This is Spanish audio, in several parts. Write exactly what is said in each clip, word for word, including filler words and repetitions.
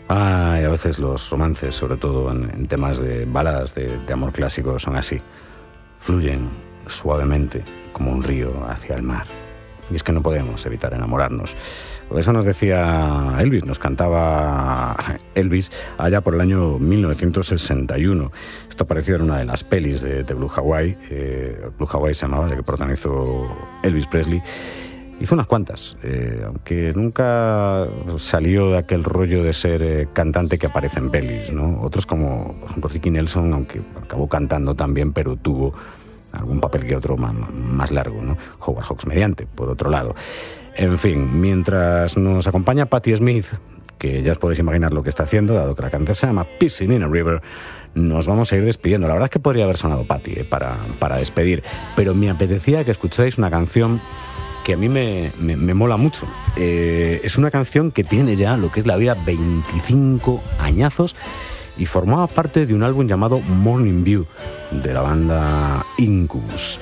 Ay, a veces los romances, sobre todo en, en temas de baladas de, de amor clásico, son así. Fluyen suavemente como un río hacia el mar. Y es que no podemos evitar enamorarnos. Por eso nos decía Elvis, nos cantaba Elvis allá por el año mil novecientos sesenta y uno. Esto apareció en una de las pelis de, de Blue Hawaii. Eh, Blue Hawaii se llamaba, ya que protagonizó Elvis Presley. Hizo unas cuantas, eh, aunque nunca salió de aquel rollo de ser eh, cantante que aparece en pelis, ¿no? Otros como, por ejemplo, Ricky Nelson, aunque acabó cantando también, pero tuvo algún papel que otro más, más largo, ¿no? Howard Hawks mediante, por otro lado. En fin, mientras nos acompaña Patti Smith, que ya os podéis imaginar lo que está haciendo, dado que la canción se llama Pissing in a River, nos vamos a ir despidiendo. La verdad es que podría haber sonado Patti eh, para, para despedir, pero me apetecía que escucháis una canción que a mí me, me, me mola mucho. Eh, es una canción que tiene ya lo que es la vida veinticinco añazos y formaba parte de un álbum llamado Morning View de la banda Incubus.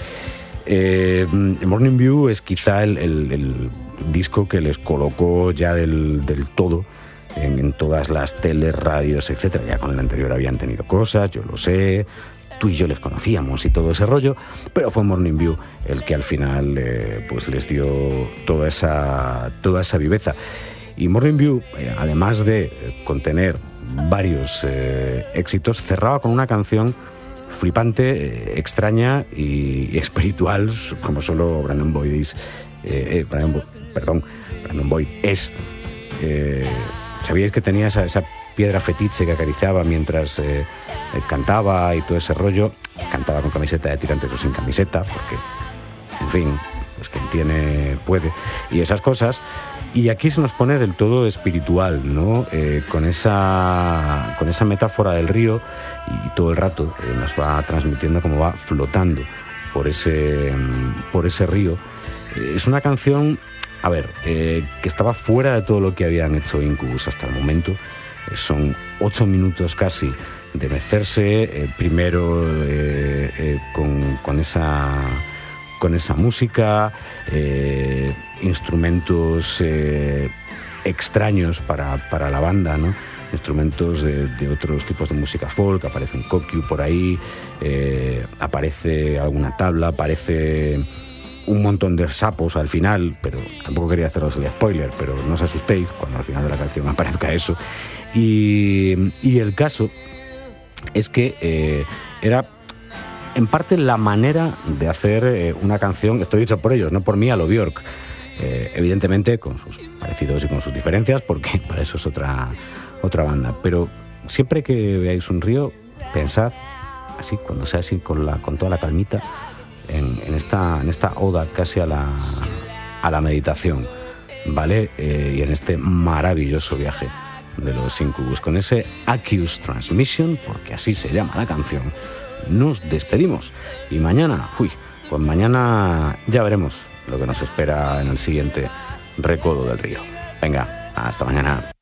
Eh, Morning View es quizá el, el, el disco que les colocó ya del, del todo en, en todas las teles, radios, etcétera. Ya con el anterior habían tenido cosas, yo lo sé, tú y yo les conocíamos y todo ese rollo, pero fue Morning View el que al final eh, pues les dio toda esa, toda esa viveza. Y Morning View, eh, además de contener varios eh, éxitos, cerraba con una canción flipante, eh, extraña y, y espiritual, como solo Brandon Boyd es. Eh, eh, Brandon Bo- perdón, Brandon Boyd es. Eh, ¿Sabíais que tenía esa, esa piedra fetiche que acariciaba mientras eh, eh, cantaba y todo ese rollo? Cantaba con camiseta de tirantes o sin camiseta, porque, en fin, pues quien tiene puede. Y esas cosas. Y aquí se nos pone del todo espiritual, ¿no? Eh, con esa, con esa metáfora del río y todo el rato eh, nos va transmitiendo cómo va flotando por ese, por ese río. Eh, es una canción, a ver, eh, que estaba fuera de todo lo que habían hecho Incubus hasta el momento. Eh, son ocho minutos casi de mecerse, eh, primero eh, eh, con, con esa... con esa música, eh, instrumentos eh, extraños para, para la banda, ¿no? Instrumentos de, de otros tipos de música folk, aparece un kokyu por ahí, eh, aparece alguna tabla, aparece un montón de sapos al final, pero tampoco quería haceros el spoiler, pero no os asustéis cuando al final de la canción aparezca eso. Y, y el caso es que eh, era en parte la manera de hacer eh, una canción, esto dicho por ellos, no por mí, a lo Björk, eh, evidentemente con sus parecidos y con sus diferencias, porque para eso es otra, otra banda, pero siempre que veáis un río, pensad, así, cuando sea así, con, la, con toda la calmita, en, en, esta, en esta oda casi a la, a la meditación, ¿vale? Eh, y en este maravilloso viaje de los Incubus, con ese Aqueous Transmission, porque así se llama la canción. Nos despedimos y mañana, uy, pues mañana ya veremos lo que nos espera en el siguiente Recodo del Río. Venga, hasta mañana.